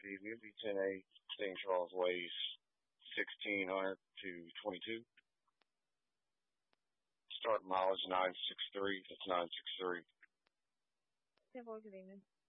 Good evening. B10A, St. Charles Ways, 1600 to 22. Start mileage 963. That's 963. 10-4, good evening.